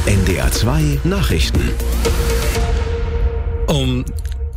NDR 2 Nachrichten. Um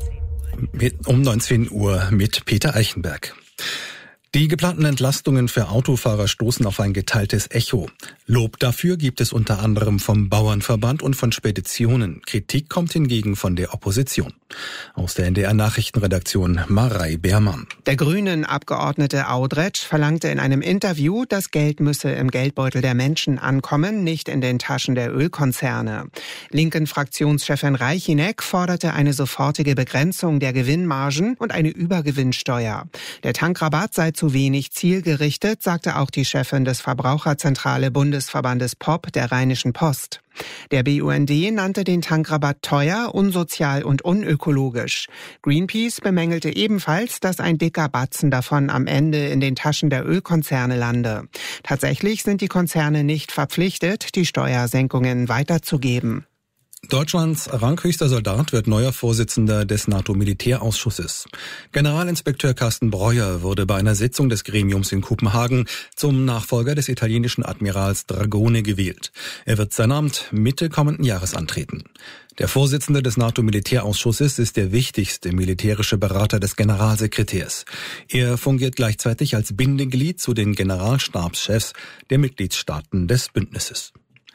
19 Uhr mit Peter Eichenberg. Die geplanten Entlastungen für Autofahrer stoßen auf ein geteiltes Echo. Lob dafür gibt es unter anderem vom Bauernverband und von Speditionen. Kritik kommt hingegen von der Opposition. Aus der NDR-Nachrichtenredaktion Marei Beermann. Der Grünen-Abgeordnete Audretsch verlangte in einem Interview, das Geld müsse im Geldbeutel der Menschen ankommen, nicht in den Taschen der Ölkonzerne. Linken-Fraktionschefin Reichinek forderte eine sofortige Begrenzung der Gewinnmargen und eine Übergewinnsteuer. Der Tankrabatt sei zu wenig zielgerichtet, sagte auch die Chefin des Verbraucherzentrale Bundesverbandes POP der Rheinischen Post. Der BUND nannte den Tankrabatt teuer, unsozial und unökologisch. Greenpeace bemängelte ebenfalls, dass ein dicker Batzen davon am Ende in den Taschen der Ölkonzerne lande. Tatsächlich sind die Konzerne nicht verpflichtet, die Steuersenkungen weiterzugeben. Deutschlands ranghöchster Soldat wird neuer Vorsitzender des NATO-Militärausschusses. Generalinspekteur Carsten Breuer wurde bei einer Sitzung des Gremiums in Kopenhagen zum Nachfolger des italienischen Admirals Dragone gewählt. Er wird sein Amt Mitte kommenden Jahres antreten. Der Vorsitzende des NATO-Militärausschusses ist der wichtigste militärische Berater des Generalsekretärs. Er fungiert gleichzeitig als Bindeglied zu den Generalstabschefs der Mitgliedstaaten des Bündnisses.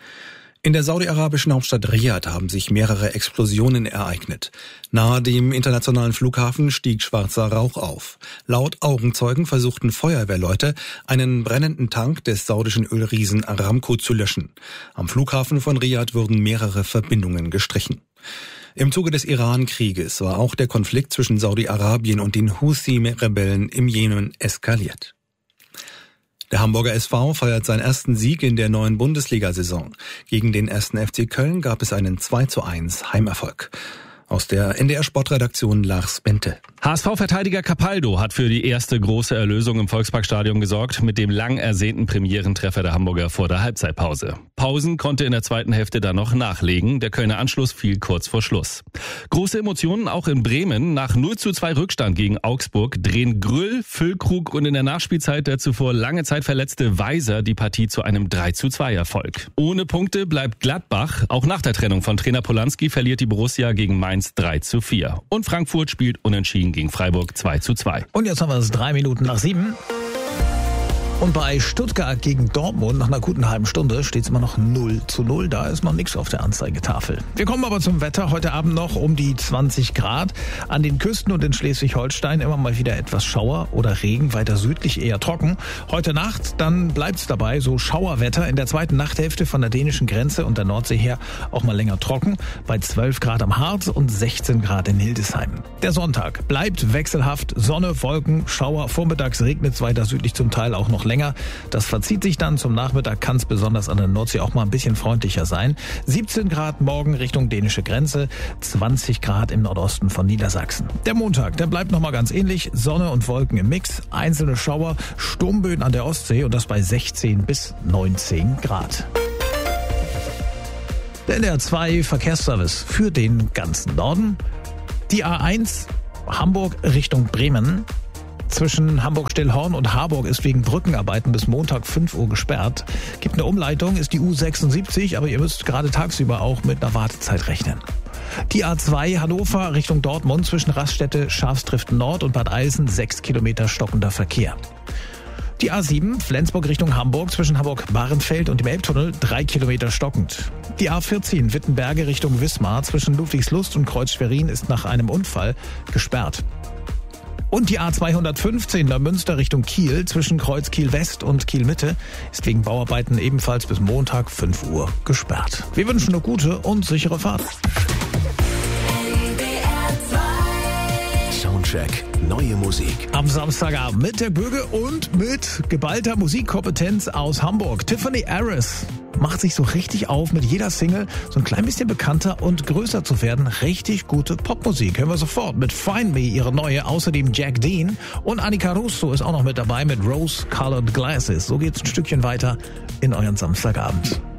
In der saudi-arabischen Hauptstadt Riad haben sich mehrere Explosionen ereignet. Nahe dem internationalen Flughafen stieg schwarzer Rauch auf. Laut Augenzeugen versuchten Feuerwehrleute, einen brennenden Tank des saudischen Ölriesen Aramco zu löschen. Am Flughafen von Riad wurden mehrere Verbindungen gestrichen. Im Zuge des Iran-Krieges war auch der Konflikt zwischen Saudi-Arabien und den Houthi-Rebellen im Jemen eskaliert. Der Hamburger SV feiert seinen ersten Sieg in der neuen Bundesliga-Saison. Gegen den 1. FC Köln gab es einen 2:1 Heimerfolg. Aus der NDR-Sportredaktion Lars Bente. HSV-Verteidiger Capaldo hat für die erste große Erlösung im Volksparkstadion gesorgt mit dem lang ersehnten Premierentreffer der Hamburger vor der Halbzeitpause. Pausen konnte in der zweiten Hälfte dann noch nachlegen. Der Kölner Anschluss fiel kurz vor Schluss. Große Emotionen auch in Bremen. Nach 0:2 Rückstand gegen Augsburg drehen Grüll, Füllkrug und in der Nachspielzeit der zuvor lange Zeit verletzte Weiser die Partie zu einem 3:2 Erfolg. Ohne Punkte bleibt Gladbach. Auch nach der Trennung von Trainer Polanski verliert die Borussia gegen Mainz 3:4. Und Frankfurt spielt unentschieden gegen Freiburg 2:2. Und jetzt haben wir es 3 Minuten nach 7. Und bei Stuttgart gegen Dortmund nach einer guten halben Stunde steht es immer noch 0:0. Da ist noch nichts auf der Anzeigetafel. Wir kommen aber zum Wetter. Heute Abend noch um die 20 Grad. An den Küsten und in Schleswig-Holstein immer mal wieder etwas Schauer oder Regen. Weiter südlich eher trocken. Heute Nacht, dann bleibt es dabei, so Schauerwetter. In der zweiten Nachthälfte von der dänischen Grenze und der Nordsee her auch mal länger trocken. Bei 12 Grad am Harz und 16 Grad in Hildesheim. Der Sonntag bleibt wechselhaft. Sonne, Wolken, Schauer. Vormittags regnet es weiter südlich zum Teil auch noch länger. Das verzieht sich dann zum Nachmittag, kann es besonders an der Nordsee auch mal ein bisschen freundlicher sein. 17 Grad morgen Richtung dänische Grenze, 20 Grad im Nordosten von Niedersachsen. Der Montag, der bleibt nochmal ganz ähnlich. Sonne und Wolken im Mix, einzelne Schauer, Sturmböen an der Ostsee und das bei 16 bis 19 Grad. Der NDR 2 Verkehrsservice für den ganzen Norden. Die A1 Hamburg Richtung Bremen. Zwischen Hamburg-Stillhorn und Harburg ist wegen Brückenarbeiten bis Montag 5 Uhr gesperrt. Gibt eine Umleitung, ist die U76, aber ihr müsst gerade tagsüber auch mit einer Wartezeit rechnen. Die A2 Hannover Richtung Dortmund zwischen Raststätte Schafstrift Nord und Bad Eilsen 6 Kilometer stockender Verkehr. Die A7 Flensburg Richtung Hamburg zwischen Hamburg-Bahrenfeld und dem Elbtunnel 3 Kilometer stockend. Die A14 Wittenberge Richtung Wismar zwischen Ludwigslust und Kreuz Schwerin ist nach einem Unfall gesperrt. Und die A215 Neumünster Richtung Kiel zwischen Kreuz Kiel West und Kiel Mitte ist wegen Bauarbeiten ebenfalls bis Montag 5 Uhr gesperrt. Wir wünschen eine gute und sichere Fahrt. Soundcheck, neue Musik. Am Samstagabend mit der Böge und mit geballter Musikkompetenz aus Hamburg. Tiffany Harris macht sich so richtig auf, mit jeder Single so ein klein bisschen bekannter und größer zu werden. Richtig gute Popmusik. Hören wir sofort mit Find Me, ihre neue. Außerdem Jack Dean und Annika Russo ist auch noch mit dabei mit Rose Colored Glasses. So geht's ein Stückchen weiter in euren Samstagabend.